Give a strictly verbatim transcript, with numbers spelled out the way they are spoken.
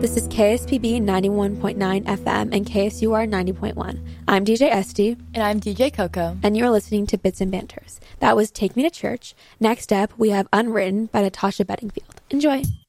This is K S P B ninety-one point nine F M and K S U R ninety point one. I'm D J Esty. And I'm D J Coco. And you're listening to Bits and Banters. That was Take Me to Church. Next up, we have Unwritten by Natasha Bedingfield. Enjoy.